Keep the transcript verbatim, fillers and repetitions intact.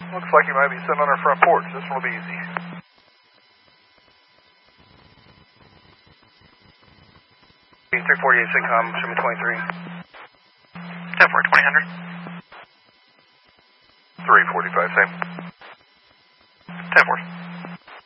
Looks like you might be sitting on our front porch. This one will be easy. three forty-eight Syncom, show me twenty-three. ten four, twenty hundred. three forty-five, same. ten four.